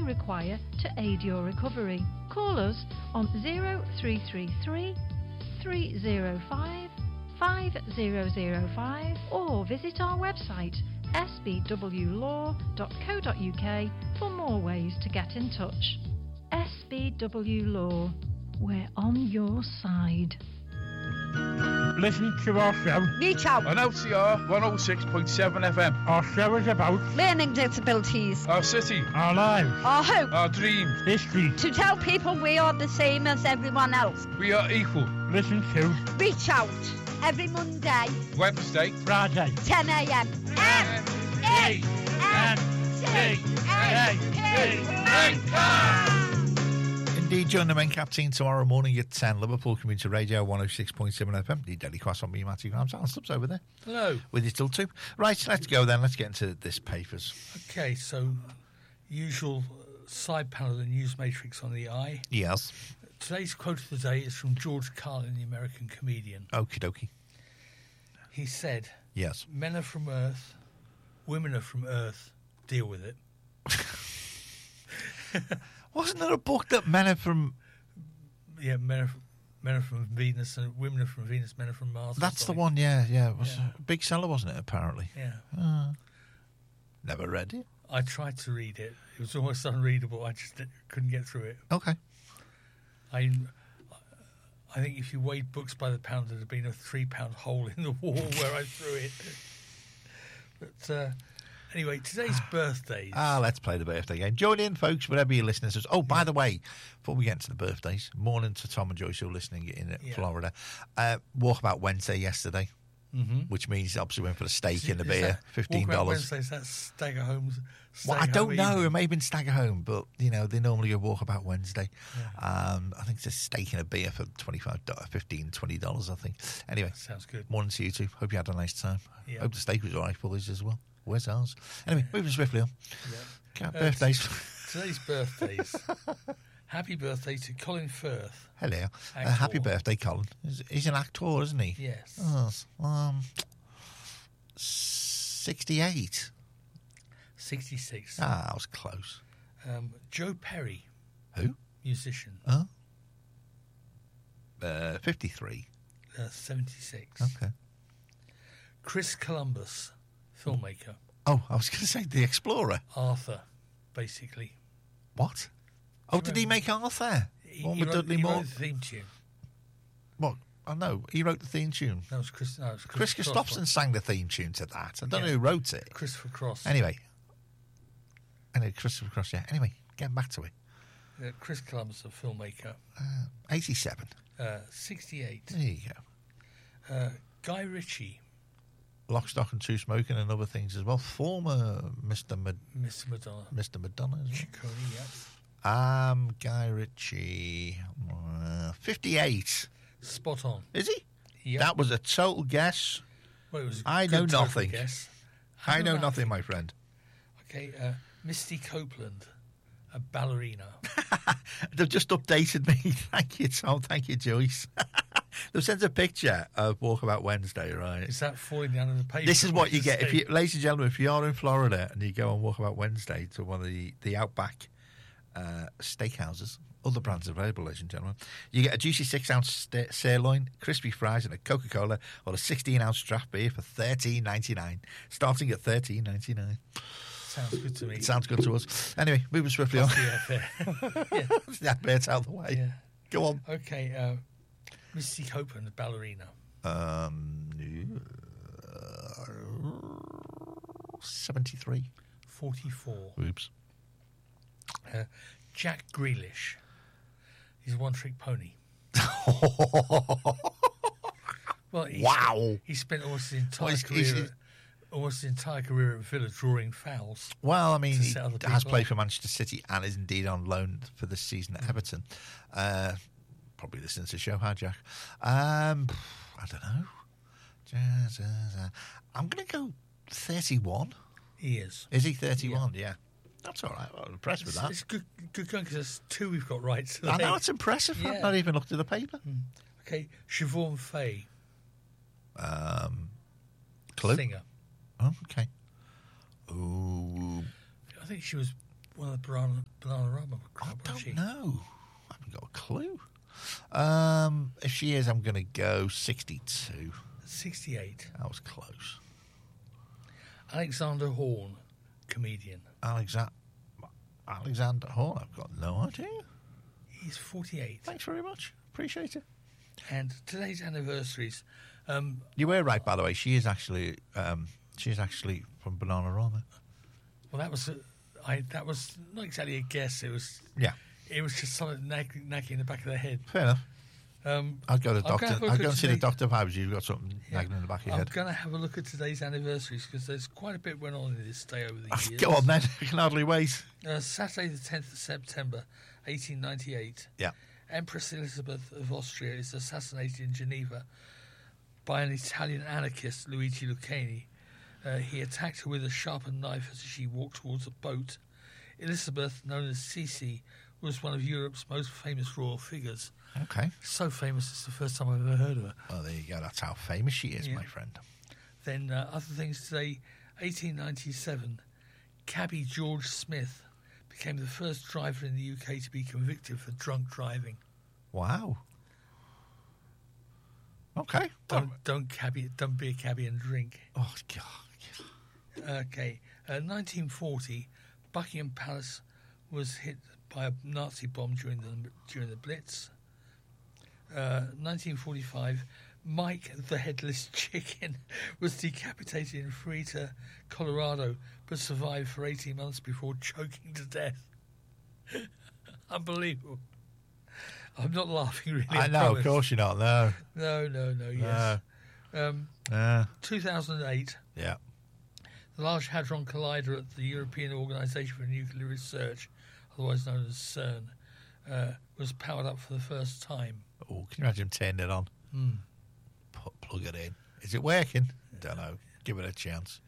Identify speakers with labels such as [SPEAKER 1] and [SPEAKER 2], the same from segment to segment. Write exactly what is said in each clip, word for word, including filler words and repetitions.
[SPEAKER 1] require to aid your recovery. Call us on zero three three three, three zero five, five zero zero five or visit our website s b w law dot co dot u k for more ways to get in touch. S B W Law, we're on your side.
[SPEAKER 2] Listen to our show.
[SPEAKER 3] Reach out.
[SPEAKER 4] On L C R one oh six point seven F M.
[SPEAKER 2] Our show is about
[SPEAKER 3] learning disabilities,
[SPEAKER 4] our city,
[SPEAKER 2] our lives,
[SPEAKER 3] our hope,
[SPEAKER 4] our dreams,
[SPEAKER 2] history.
[SPEAKER 3] To tell people we are the same as everyone else.
[SPEAKER 4] We are equal.
[SPEAKER 2] Listen to
[SPEAKER 3] Reach Out every Monday,
[SPEAKER 4] Wednesday,
[SPEAKER 2] Friday,
[SPEAKER 3] ten a m
[SPEAKER 4] M E N C A P.
[SPEAKER 5] Indeed, join the Mencap team tomorrow morning at ten. Liverpool Community Radio one oh six point seven F M. The Daily Quest on me, Matthew Graham. Alan Stubbs over there.
[SPEAKER 6] Hello.
[SPEAKER 5] With you till two. Right, let's go then. Let's get into this papers.
[SPEAKER 6] Okay, so usual side panel of the News Matrix on the eye.
[SPEAKER 5] Yes.
[SPEAKER 6] Today's quote of the day is from George Carlin, the American comedian.
[SPEAKER 5] Okie dokie.
[SPEAKER 6] He said,
[SPEAKER 5] yes,
[SPEAKER 6] men are from Earth, women are from Earth, deal with it.
[SPEAKER 5] Wasn't there a book that men are from...
[SPEAKER 6] Yeah, men are from, men are from Venus and women are from Venus, men are from Mars.
[SPEAKER 5] That's the one, yeah, yeah. It was
[SPEAKER 6] yeah.
[SPEAKER 5] a big seller, wasn't it, apparently?
[SPEAKER 6] Yeah.
[SPEAKER 5] Uh, never read it.
[SPEAKER 6] I tried to read it. It was almost unreadable. I just couldn't get through it.
[SPEAKER 5] Okay.
[SPEAKER 6] I I think if you weighed books by the pound, there'd have been a three-pound hole in the wall where I threw it. But... Uh, Anyway, today's birthdays.
[SPEAKER 5] Ah, let's play the birthday game. Join in, folks, whatever your listeners. Oh, by yeah. the way, before we get into the birthdays, morning to Tom and Joyce who are listening in yeah. Florida. Uh, Walkabout Wednesday yesterday,
[SPEAKER 6] mm-hmm.
[SPEAKER 5] which means he obviously went for the steak
[SPEAKER 6] is,
[SPEAKER 5] and the
[SPEAKER 6] is
[SPEAKER 5] beer, fifteen dollars.
[SPEAKER 6] Walkabout Wednesday, is that Stagger Homes?
[SPEAKER 5] Well, I don't know. It may have been Stagger Home, but, you know, they normally go Walkabout Wednesday. Yeah. Um, I think it's a steak and a beer for twenty-five dollars, fifteen dollars, twenty dollars, I think. Anyway.
[SPEAKER 6] Sounds good.
[SPEAKER 5] Morning to you two. Hope you had a nice time.
[SPEAKER 6] Yeah.
[SPEAKER 5] Hope the steak was all right for us as well. Where's ours? Anyway, moving swiftly on.
[SPEAKER 6] Yeah.
[SPEAKER 5] Uh, birthdays.
[SPEAKER 6] Today's birthdays. Happy birthday to Colin Firth.
[SPEAKER 5] Hello. Uh, happy birthday, Colin. He's, he's an actor, isn't he?
[SPEAKER 6] Yes.
[SPEAKER 5] Oh, um, sixty-eight.
[SPEAKER 6] sixty-six.
[SPEAKER 5] Ah, I was close.
[SPEAKER 6] Um, Joe Perry.
[SPEAKER 5] Who?
[SPEAKER 6] Musician.
[SPEAKER 5] Oh. Uh, fifty-three.
[SPEAKER 6] Uh, seventy-six.
[SPEAKER 5] Okay.
[SPEAKER 6] Chris Columbus. Filmmaker.
[SPEAKER 5] Oh, I was going to say The Explorer.
[SPEAKER 6] Arthur, basically.
[SPEAKER 5] What? Oh, did he make Arthur?
[SPEAKER 6] He,
[SPEAKER 5] One
[SPEAKER 6] he,
[SPEAKER 5] with
[SPEAKER 6] wrote,
[SPEAKER 5] Dudley
[SPEAKER 6] he
[SPEAKER 5] Moore?
[SPEAKER 6] wrote the theme tune.
[SPEAKER 5] What? Oh, no, he wrote the theme tune.
[SPEAKER 6] That was Chris. No, it was
[SPEAKER 5] Chris Christopherson sang the theme tune to that. I don't yeah. know who wrote it.
[SPEAKER 6] Christopher Cross.
[SPEAKER 5] Anyway. Anyway, Christopher Cross, yeah. Anyway, getting back to it.
[SPEAKER 6] Uh, Chris Columbus, a filmmaker.
[SPEAKER 5] Uh, eighty-seven.
[SPEAKER 6] Uh, sixty-eight.
[SPEAKER 5] There you
[SPEAKER 6] go. Uh, Guy Ritchie.
[SPEAKER 5] Lock, Stock and Two Smoking and other things as well. Former Mister Mad-
[SPEAKER 6] Mister Madonna.
[SPEAKER 5] Mister Madonna as well.
[SPEAKER 6] Ciccone,
[SPEAKER 5] yeah. Um, Guy Ritchie. Uh, fifty-eight.
[SPEAKER 6] Spot on.
[SPEAKER 5] Is he?
[SPEAKER 6] Yep.
[SPEAKER 5] That was a total guess.
[SPEAKER 6] Well, it was a
[SPEAKER 5] I know nothing.
[SPEAKER 6] Guess.
[SPEAKER 5] I know nothing, my friend.
[SPEAKER 6] Okay, uh, Misty Copeland, a ballerina.
[SPEAKER 5] They've just updated me. Thank you, Tom. Thank you, Joyce. They've sent a picture of Walkabout Wednesday, right?
[SPEAKER 6] Is that falling down in the paper?
[SPEAKER 5] This is what you get. If you, ladies and gentlemen, if you are in Florida and you go on Walkabout Wednesday to one of the, the Outback uh, steakhouses, other brands available, ladies and gentlemen, you get a juicy six-ounce st- sirloin, crispy fries and a Coca-Cola or a sixteen-ounce draft beer for thirteen ninety-nine, starting at thirteen ninety-nine.
[SPEAKER 6] Sounds good to me.
[SPEAKER 5] It sounds good to us. Anyway, moving swiftly on.
[SPEAKER 6] Yeah, yeah.
[SPEAKER 5] That bit's out of the way.
[SPEAKER 6] Yeah.
[SPEAKER 5] Go on.
[SPEAKER 6] Okay, uh, Misty Copeland, the ballerina.
[SPEAKER 5] Um, uh, seventy-three.
[SPEAKER 6] forty-four.
[SPEAKER 5] Oops.
[SPEAKER 6] Uh, Jack Grealish. He's a one-trick pony. Well, he
[SPEAKER 5] wow.
[SPEAKER 6] Spent, he spent almost his entire
[SPEAKER 5] well, he's,
[SPEAKER 6] career...
[SPEAKER 5] he's,
[SPEAKER 6] at, almost his entire career at Villa drawing fouls.
[SPEAKER 5] Well, I mean, he has played
[SPEAKER 6] up.
[SPEAKER 5] for Manchester City and is indeed on loan for this season at Everton. Uh, probably listening to the show, huh, Jack? Um, I don't know. I'm going to go thirty-one.
[SPEAKER 6] He is.
[SPEAKER 5] Is he thirty-one? Yeah. yeah. That's all right. I'm impressed
[SPEAKER 6] it's,
[SPEAKER 5] with that.
[SPEAKER 6] It's good, good going because there's two we've got right today.
[SPEAKER 5] I know, it's impressive. Yeah. I've not even looked at the paper.
[SPEAKER 6] Mm. Okay, Siobhan Fay.
[SPEAKER 5] Um, clue?
[SPEAKER 6] Singer.
[SPEAKER 5] Oh, okay. Ooh.
[SPEAKER 6] I think she was one of the Banana, Bananarama
[SPEAKER 5] I
[SPEAKER 6] crowd,
[SPEAKER 5] don't
[SPEAKER 6] was she?
[SPEAKER 5] know. I haven't got a clue. Um, if she is, I'm going to go sixty-two.
[SPEAKER 6] sixty-eight.
[SPEAKER 5] That was close.
[SPEAKER 6] Alexander Horn, comedian.
[SPEAKER 5] Alexander Alexander Horn. I've got no idea.
[SPEAKER 6] He's forty-eight.
[SPEAKER 5] Thanks very much. Appreciate it.
[SPEAKER 6] And today's anniversaries. Um,
[SPEAKER 5] You were right, by the way. She is actually um, she is actually from Bananarama.
[SPEAKER 6] well, that was a, I. That was not exactly a guess. It was.
[SPEAKER 5] Yeah,
[SPEAKER 6] It was just something nagging, nagging in the back of the head.
[SPEAKER 5] fair enough.
[SPEAKER 6] Um,
[SPEAKER 5] I'll go to the
[SPEAKER 6] I'll
[SPEAKER 5] doctor.
[SPEAKER 6] go have a
[SPEAKER 5] I'll
[SPEAKER 6] look
[SPEAKER 5] go
[SPEAKER 6] at
[SPEAKER 5] and see the
[SPEAKER 6] today-
[SPEAKER 5] doctor. Perhaps you've got something nagging in the back of your
[SPEAKER 6] I'm
[SPEAKER 5] head.
[SPEAKER 6] going to have a look at today's anniversaries because there's quite a bit went on in this day over the years.
[SPEAKER 5] Go on then. I can hardly wait.
[SPEAKER 6] Uh, Saturday, the tenth of September, eighteen ninety-eight.
[SPEAKER 5] Yeah.
[SPEAKER 6] Empress Elizabeth of Austria is assassinated in Geneva by an Italian anarchist, Luigi Lucchini. Uh, he attacked her with a sharpened knife as she walked towards a boat. Elizabeth, known as Sisi, was one of Europe's most famous royal figures.
[SPEAKER 5] Okay.
[SPEAKER 6] So famous, it's the first time I've ever heard of her.
[SPEAKER 5] Well, there you go. That's how famous she is,
[SPEAKER 6] Yeah.
[SPEAKER 5] my friend.
[SPEAKER 6] Then uh, other things today, eighteen ninety-seven, cabbie George Smith became the first driver in the U K to be convicted for drunk driving.
[SPEAKER 5] Wow. Okay.
[SPEAKER 6] Don't don't cabbie, don't be a cabbie and drink.
[SPEAKER 5] Oh God.
[SPEAKER 6] Okay, uh, nineteen forty, Buckingham Palace was hit by a Nazi bomb during the during the Blitz. Uh, nineteen forty-five, Mike the Headless Chicken was decapitated in Frita, Colorado, but survived for eighteen months before choking to death. Unbelievable. I'm not laughing really.
[SPEAKER 5] I
[SPEAKER 6] I
[SPEAKER 5] know.
[SPEAKER 6] promise.
[SPEAKER 5] Of course you're not. No.
[SPEAKER 6] No, no, no. Yes. Um,
[SPEAKER 5] Uh,
[SPEAKER 6] two thousand eight.
[SPEAKER 5] yeah.
[SPEAKER 6] The Large Hadron Collider at the European Organisation for Nuclear Research, otherwise known as CERN, uh, was powered up for the first time.
[SPEAKER 5] Oh, can you imagine him turning it on?
[SPEAKER 6] Hmm.
[SPEAKER 5] Put, plug it in. Is it working? Don't know. Give it a chance.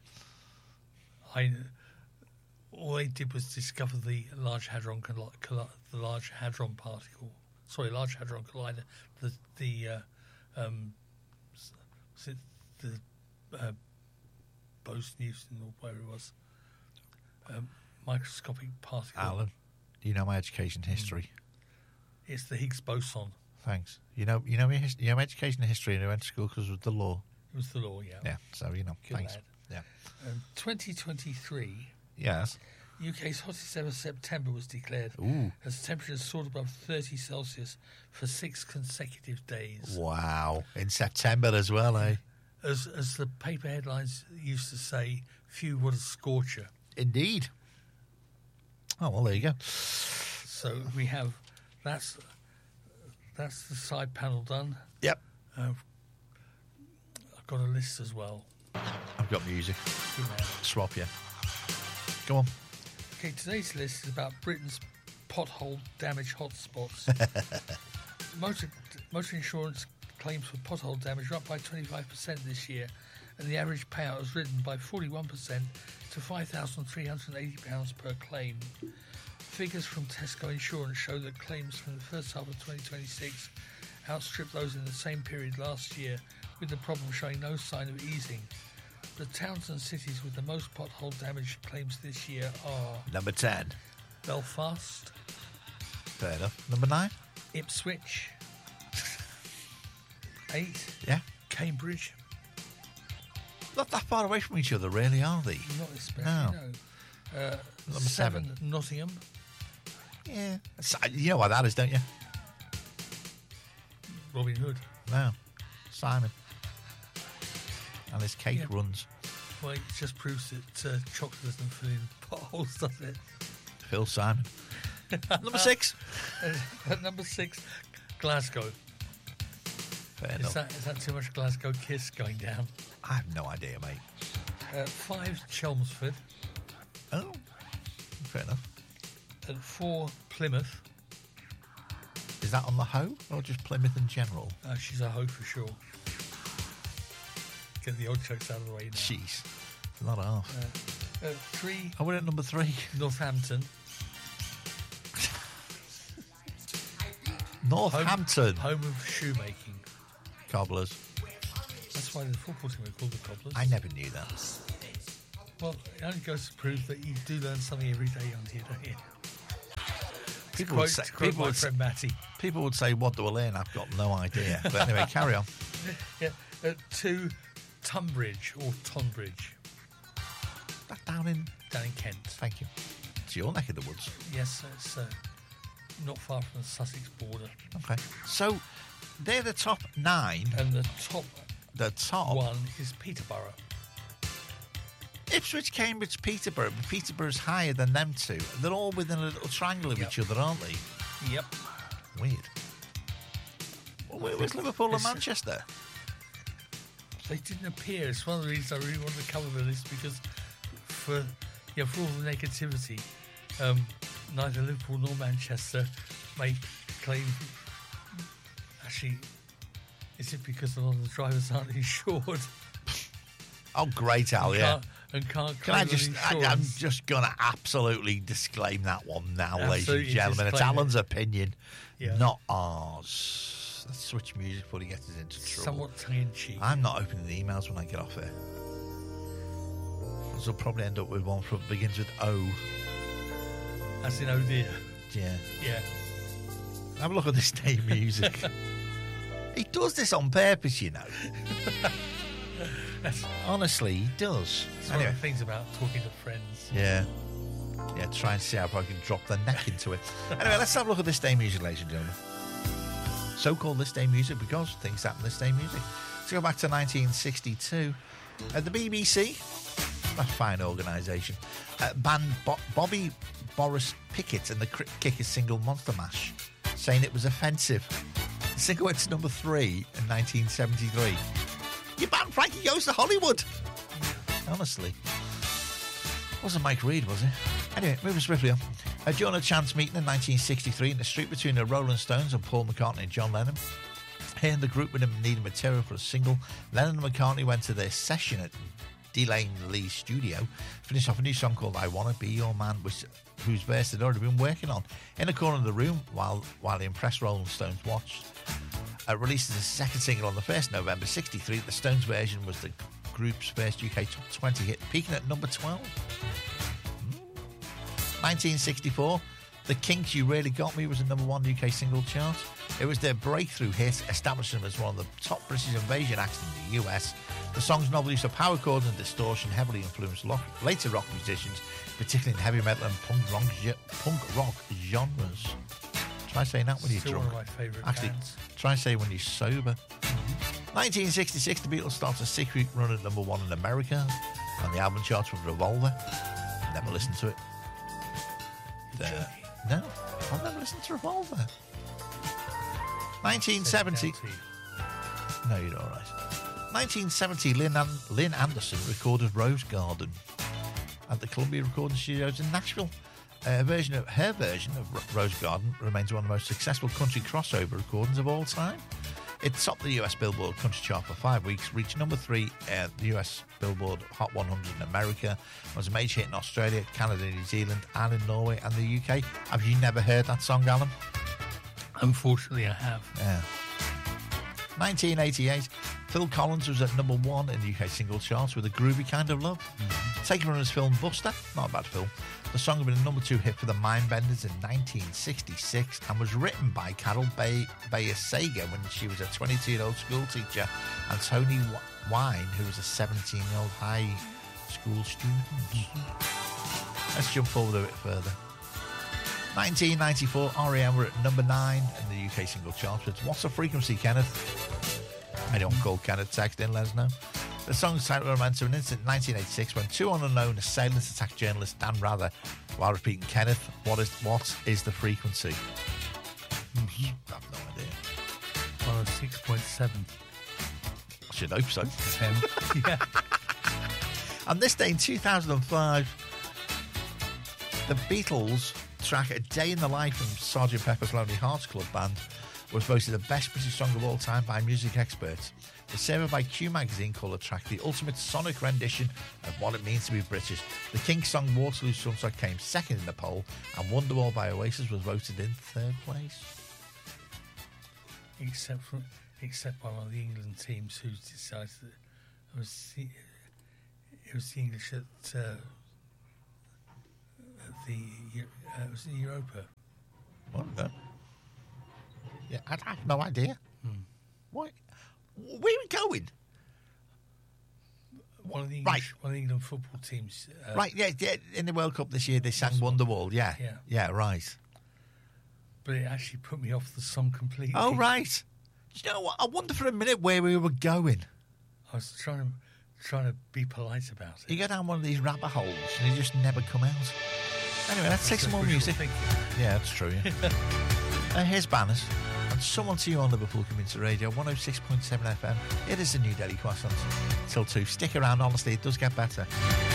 [SPEAKER 6] I, all they did was discover the Large Hadron Colli- Colli- the Large Hadron Particle. Sorry, Large Hadron Collider. The the uh, um, was it the uh, Bose-Newton or whatever it was, um, microscopic particle.
[SPEAKER 5] Alan, you know my education history.
[SPEAKER 6] It's the Higgs boson.
[SPEAKER 5] Thanks. You know, you know me. his- You know my education history, and I went to school because of the law.
[SPEAKER 6] It was the law, yeah.
[SPEAKER 5] Yeah. So you know.
[SPEAKER 6] Good
[SPEAKER 5] thanks.
[SPEAKER 6] lad.
[SPEAKER 5] Yeah.
[SPEAKER 6] Um, twenty twenty-three,
[SPEAKER 5] Yes.
[SPEAKER 6] U K's hottest ever September was declared
[SPEAKER 5] Ooh.
[SPEAKER 6] as temperatures soared above thirty Celsius for six consecutive days.
[SPEAKER 5] Wow. In September as well, eh?
[SPEAKER 6] As as the paper headlines used to say, few would a scorcher.
[SPEAKER 5] Indeed. Oh well, there you go.
[SPEAKER 6] So we have that's that's the side panel done.
[SPEAKER 5] Yep.
[SPEAKER 6] Uh, I've got a list as well.
[SPEAKER 5] I've got music.
[SPEAKER 6] Good man.
[SPEAKER 5] Swap you. Go on.
[SPEAKER 6] Okay, today's list is about Britain's pothole damage hotspots. motor, motor insurance claims for pothole damage are up by twenty-five percent this year, and the average payout has risen by forty-one percent to five thousand three hundred eighty pounds per claim. Figures from Tesco Insurance show that claims from the first half of twenty twenty-six outstripped those in the same period last year, with the problem showing no sign of easing. The towns and cities with the most pothole damage claims this year are
[SPEAKER 5] Number ten.
[SPEAKER 6] Belfast,
[SPEAKER 5] Fair enough. Number nine.
[SPEAKER 6] Ipswich, eight,
[SPEAKER 5] Yeah.
[SPEAKER 6] Cambridge,
[SPEAKER 5] Not that far away from each other, really, are they?
[SPEAKER 6] not especially,
[SPEAKER 5] No.
[SPEAKER 6] no. Uh,
[SPEAKER 5] Number
[SPEAKER 6] seven,
[SPEAKER 5] seven.
[SPEAKER 6] Nottingham,
[SPEAKER 5] Yeah. So- You know what that is, don't you?
[SPEAKER 6] Robin Hood.
[SPEAKER 5] No. Simon. And his cake
[SPEAKER 6] Yeah.
[SPEAKER 5] runs.
[SPEAKER 6] Well, it just proves that uh, chocolate doesn't fill in potholes, does it?
[SPEAKER 5] Phil Simon. Number six.
[SPEAKER 6] At number six, Glasgow.
[SPEAKER 5] Fair
[SPEAKER 6] Is
[SPEAKER 5] enough.
[SPEAKER 6] that, is that too much Glasgow kiss going down?
[SPEAKER 5] I have no idea, mate.
[SPEAKER 6] Uh, five, Chelmsford.
[SPEAKER 5] Oh. Fair enough.
[SPEAKER 6] At four, Plymouth.
[SPEAKER 5] Is that on the hoe or just Plymouth in general?
[SPEAKER 6] Uh, she's a hoe for sure. Get the old jokes out of the way now.
[SPEAKER 5] Jeez. It's not half.
[SPEAKER 6] Uh, three,
[SPEAKER 5] Oh, we're at number three.
[SPEAKER 6] Northampton.
[SPEAKER 5] Northampton.
[SPEAKER 6] Home of shoemaking.
[SPEAKER 5] Cobblers.
[SPEAKER 6] That's why the football team are called the Cobblers.
[SPEAKER 5] I never knew that.
[SPEAKER 6] Well, it only goes to prove that you do learn something every day, aren't you? Don't you? To
[SPEAKER 5] People
[SPEAKER 6] quote,
[SPEAKER 5] would say,
[SPEAKER 6] to quote
[SPEAKER 5] people
[SPEAKER 6] my
[SPEAKER 5] would,
[SPEAKER 6] friend Matty.
[SPEAKER 5] people would say, what do I learn? I've got no idea. But anyway, carry on.
[SPEAKER 6] Yeah, uh, to Tunbridge or Tonbridge,
[SPEAKER 5] That down in...
[SPEAKER 6] down in Kent.
[SPEAKER 5] Thank you. It's your neck of the woods.
[SPEAKER 6] Yes, it's uh, not far from the Sussex border.
[SPEAKER 5] Okay. So, they're the top nine.
[SPEAKER 6] And the top
[SPEAKER 5] The top...
[SPEAKER 6] one is Peterborough.
[SPEAKER 5] Ipswich, Cambridge, Peterborough. But Peterborough's higher than them two. They're all within a little triangle of
[SPEAKER 6] Yep.
[SPEAKER 5] each other, aren't they?
[SPEAKER 6] Yep.
[SPEAKER 5] Weird. Well, where was Liverpool and
[SPEAKER 6] It's-
[SPEAKER 5] Manchester?
[SPEAKER 6] They didn't appear. It's one of the reasons I really wanted to cover the list because for yeah, for all the negativity, um, neither Liverpool nor Manchester may claim. Actually, is it because a lot of the drivers aren't insured?
[SPEAKER 5] Oh, great, Al,
[SPEAKER 6] and
[SPEAKER 5] yeah.
[SPEAKER 6] Can't, and can't
[SPEAKER 5] Can
[SPEAKER 6] claim
[SPEAKER 5] I just, I, I'm
[SPEAKER 6] insurance.
[SPEAKER 5] just going to absolutely disclaim that one now, ladies and
[SPEAKER 6] Absolutely
[SPEAKER 5] gentlemen. It's
[SPEAKER 6] disclaim it.
[SPEAKER 5] Alan's opinion,
[SPEAKER 6] Yeah.
[SPEAKER 5] not ours. Let's switch music before he gets us into trouble.
[SPEAKER 6] Somewhat tongue-in-cheek.
[SPEAKER 5] I'm not opening the emails when I get off here. So I'll probably end up with one from begins with O.
[SPEAKER 6] As in, oh dear.
[SPEAKER 5] Yeah.
[SPEAKER 6] Yeah.
[SPEAKER 5] Have a look at this day music. He does this on purpose, you know.
[SPEAKER 6] That's,
[SPEAKER 5] Honestly, he does.
[SPEAKER 6] that's one
[SPEAKER 5] Anyway.
[SPEAKER 6] of the things about talking to friends.
[SPEAKER 5] Yeah. Yeah, try and see how I can drop the neck into it. Anyway, let's have a look at this day music, ladies and gentlemen. So-called this day music because things happen this day music. Let's go back to nineteen sixty-two. At the B B C, a fine organisation, uh, banned Bo- Bobby Boris Pickett and the Crick Kickers single Monster Mash, saying it was offensive. The single went to number three in nineteen seventy-three. You banned Frankie Goes to Hollywood. Honestly. Wasn't Mike Reed, was it? Anyway, moving swiftly on. Uh, during a chance meeting in nineteen sixty-three in the street between the Rolling Stones and Paul McCartney and John Lennon, hearing the group with him needed material for a single, Lennon and McCartney went to their session at Delane Lee's studio, finished off a new song called I Wanna Be Your Man, which, whose verse they'd already been working on. In a corner of the room, while while the impressed Rolling Stones watched, uh, released as a second single on the first of November sixty-three, the Stones version was the group's first U K top twenty hit, peaking at number twelve. nineteen sixty-four, The Kinks' You Really Got Me was the number one U K single chart. It was their breakthrough hit, establishing them as one of the top British invasion acts in the U S. The song's novel use of power chords and distortion heavily influenced rock, later rock musicians, particularly in heavy metal and punk rock, punk rock genres. Try saying that when you're
[SPEAKER 6] Still
[SPEAKER 5] drunk.
[SPEAKER 6] one of my favourite
[SPEAKER 5] Actually,
[SPEAKER 6] bands.
[SPEAKER 5] try saying when you're sober. nineteen sixty-six, the Beatles started a six-week run at number one in America on the album charts with Revolver. Never listened to it. Uh, no, I've never listened to Revolver. nineteen seventy. No, you're all right. nineteen seventy, Lynn, An- Lynn Anderson recorded Rose Garden at the Columbia Recording Studios in Nashville. A version of her version of Ro- Rose Garden remains one of the most successful country crossover recordings of all time. It topped the U S Billboard Country Chart for five weeks, reached number three at the U S Billboard Hot one hundred in America, was a major hit in Australia, Canada, New Zealand, and in Norway and the U K. Have you never heard that song, Alan?
[SPEAKER 6] Unfortunately, I have.
[SPEAKER 5] Yeah. nineteen eighty-eight, Phil Collins was at number one in the U K single charts with A Groovy Kind of Love. Mm-hmm. Taken from his film Buster, not a bad film. The song had been a number two hit for the Mindbenders in nineteen sixty-six and was written by Carol Bay- Bayer-Sager when she was a twenty-two-year-old school teacher, and Tony w- Wine, who was a seventeen-year-old high school student. Mm-hmm. Let's jump forward a bit further. nineteen ninety-four, R E M were at number nine in the U K single charts with What's the Frequency, Kenneth? Anyone called Kenneth, text in, let us know. The song's title reminds of an incident in nineteen eighty-six when two unknown assailants attacked journalist Dan Rather while repeating, Kenneth, what is what is the frequency? I have no idea.
[SPEAKER 6] one oh six point seven.
[SPEAKER 5] I should hope so.
[SPEAKER 6] ten. Yeah.
[SPEAKER 5] On this day in two thousand five, the Beatles track A Day in the Life from Sergeant Pepper's Lonely Hearts Club Band was voted the best British song of all time by music experts. The survey by Q Magazine called the track the ultimate sonic rendition of what it means to be British. The Kinks' song Waterloo Sunset came second in the poll, and Wonderwall by Oasis was voted in third place.
[SPEAKER 6] Except for, except by one of the England teams who decided that it was, It was the English at, uh, at the uh, it was in Europa.
[SPEAKER 5] What? No. Yeah, I, I have no idea.
[SPEAKER 6] Hmm.
[SPEAKER 5] Why? Where are we going?
[SPEAKER 6] One of the
[SPEAKER 5] Right.
[SPEAKER 6] English, one of the England football teams. Uh,
[SPEAKER 5] Right, yeah, yeah, in the World Cup this year they sang Wonderwall, yeah.
[SPEAKER 6] Yeah.
[SPEAKER 5] Yeah, right.
[SPEAKER 6] But it actually put me off the song completely.
[SPEAKER 5] Oh, right. Do you know what? I wonder for a minute where we were going.
[SPEAKER 6] I was trying to trying to be polite about it.
[SPEAKER 5] You go down one of these rabbit holes and you just never come out. Anyway, let's take
[SPEAKER 6] That's
[SPEAKER 5] some more
[SPEAKER 6] wishful
[SPEAKER 5] music.
[SPEAKER 6] thinking.
[SPEAKER 5] Yeah, that's true, yeah. uh, here's Banners. And someone to you on Liverpool Community Radio, one oh six point seven F M. It is the New Delhi Croissants. Till two. Stick around, honestly, it does get better.